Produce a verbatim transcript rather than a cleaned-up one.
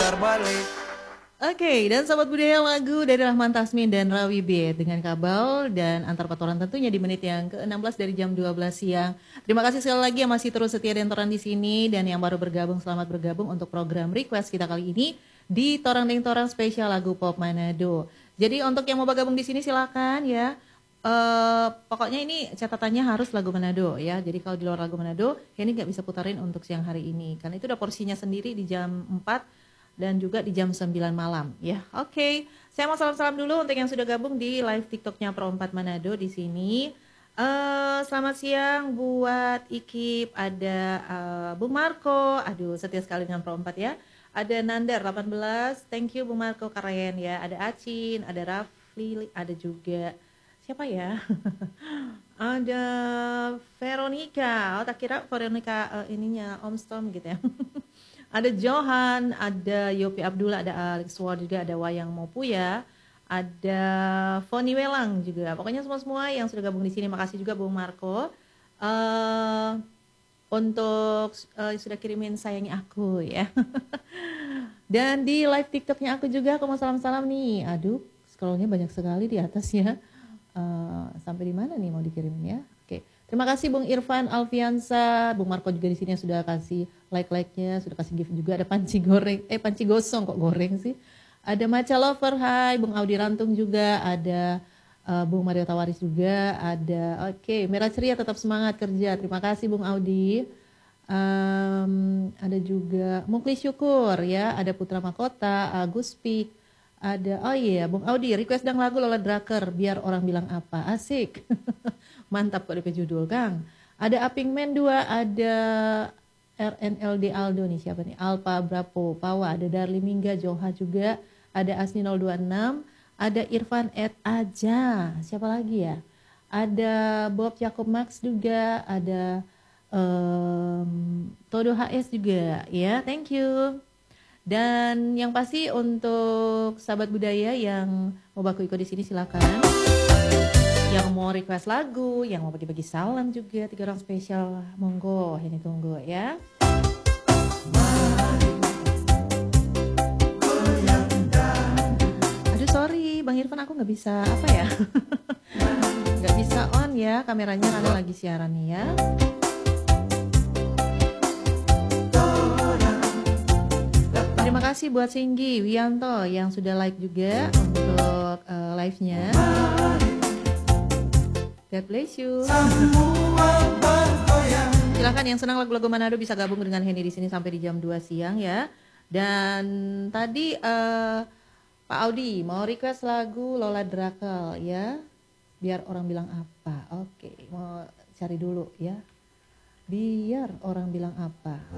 putar balik. Oke, dan sahabat budaya lagu dari Rahman Tasmin dan Rawi B dengan Kabau dan Antar Patoran tentunya di menit yang ke enam belas dari jam dua belas siang. Terima kasih sekali lagi yang masih terus setia dan toran di sini dan yang baru bergabung selamat bergabung untuk program request kita kali ini di Torang Deng Torang spesial lagu pop Manado. Jadi untuk yang mau bergabung di sini silakan ya. Uh, pokoknya ini catatannya harus lagu Manado ya. Jadi kalau di luar lagu Manado, ya ini nggak bisa putarin untuk siang hari ini karena itu udah porsinya sendiri di jam empat dan juga di jam sembilan malam ya. Oke, okay. Saya mau salam-salam dulu untuk yang sudah gabung di live TikToknya Pro empat Manado di sini. Uh, selamat siang buat Ikip, ada uh, Bung Marco, aduh setia sekali dengan Pro empat ya. Ada Nandar delapan belas, thank you Bung Marco, keren ya. Ada Acin, ada Rafli, ada juga siapa ya? Ada Veronica, oh tak kira Veronica uh, ininya Om Storm gitu ya. Ada Johan, ada Yopi Abdullah, ada Alex Ward juga, ada Wayang Mopuya, ada Foni Welang juga. Pokoknya semua-semua yang sudah gabung di sini, makasih juga Bung Marco uh, untuk uh, sudah kirimin sayangnya aku ya. Dan di live TikToknya aku juga, aku mau salam-salam nih. Aduh, scrollnya banyak sekali di atas ya. Uh, sampai di mana nih mau dikirimin ya? Oke. Terima kasih Bung Irfan Alfiansa, Bung Marco juga di sini yang sudah kasih like-like-nya, sudah kasih gift juga. Ada panci goreng, eh panci gosong kok goreng sih. Ada Maca Lover, hai, Bung Audi Rantung juga, ada uh, Bung Mario Tawaris juga, ada, oke, okay, Merah Ceria tetap semangat kerja. Terima kasih Bung Audi. Um, ada juga Mukli Syukur ya, ada Putra Makota, Agus Pik, ada, oh iya, Bung Audi, request dang lagu Lola Draker, biar orang bilang apa, asik. Mantap kok D P judul Kang. Ada Aping Men dua, ada R N L D Aldo nih siapa nih? Alpa Brapo, Pawa, ada Darli Mingga, Joha juga, ada Asni nol dua enam, ada Irfan Ed Aja, siapa lagi ya? Ada Bob Jacob Max juga, ada um, Todo H S juga, ya, thank you. Dan yang pasti untuk sahabat budaya yang mau baku ikut di sini silakan. Yang mau request lagu, yang mau bagi-bagi salam juga, tiga orang spesial, monggo, ini tunggu ya. Aduh sorry, Bang Irfan aku nggak bisa apa ya, nggak bisa on ya kameranya karena lagi siaran nih ya. Terima kasih buat Singgi Wianto yang sudah like juga untuk uh, live-nya. God bless you. Silakan yang senang lagu-lagu Manado bisa gabung dengan Henny di sini sampai di jam dua siang ya. Dan tadi uh, Pak Audi mau request lagu Lola Drakel ya. Biar orang bilang apa? Oke, mau cari dulu ya. Biar orang bilang apa?